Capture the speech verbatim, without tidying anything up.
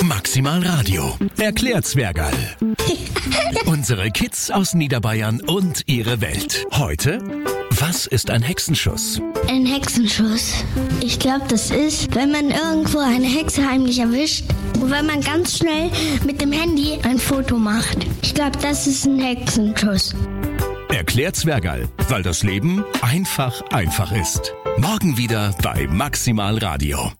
Maximal Radio. Erklärt Zwergerl. Unsere Kids aus Niederbayern und ihre Welt. Heute, was ist ein Hexenschuss? Ein Hexenschuss. Ich glaube, das ist, wenn man irgendwo eine Hexe heimlich erwischt und wenn man ganz schnell mit dem Handy ein Foto macht. Ich glaube, das ist ein Hexenschuss. Erklärt Zwergerl, weil das Leben einfach einfach ist. Morgen wieder bei Maximal Radio.